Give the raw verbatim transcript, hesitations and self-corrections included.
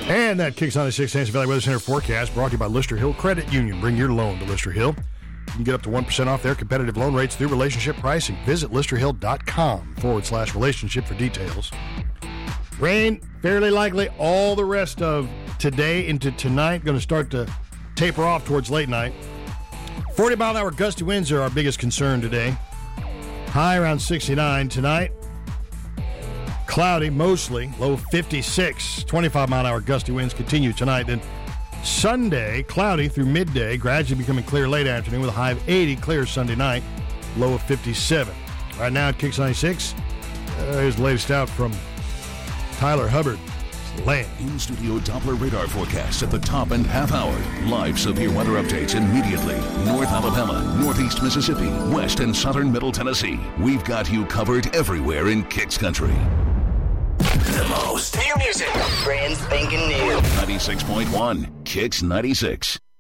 And that Kicks ninety-six Hampton Valley Weather Center forecast brought to you by Lister Hill Credit Union. Bring your loan to Lister Hill. You can get up to one percent off their competitive loan rates through relationship pricing. Visit listerhill.com forward slash relationship for details. Rain, fairly likely all the rest of today into tonight. Going to start to taper off towards late night. forty mile an hour gusty winds are our biggest concern today. High around sixty-nine tonight. Cloudy mostly, low fifty-six. twenty-five mile an hour gusty winds continue tonight. Then Sunday, cloudy through midday, gradually becoming clear late afternoon with a high of eighty, clear Sunday night, low of fifty-seven. Right now at Kicks ninety-six, uh, here's the latest out from Tyler Hubbard. Land. In-studio Doppler radar forecasts at the top and half hour. Live severe weather updates immediately. North Alabama, Northeast Mississippi, West and Southern Middle Tennessee. We've got you covered everywhere in Kicks Country. The most new music. Brand spanking new. ninety-six point one, Kicks ninety-six.